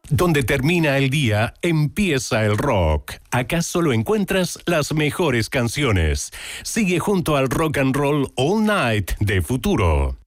Donde termina el día, empieza el rock. Acá solo encuentras las mejores canciones. Sigue junto al Rock and Roll All Night de Futuro.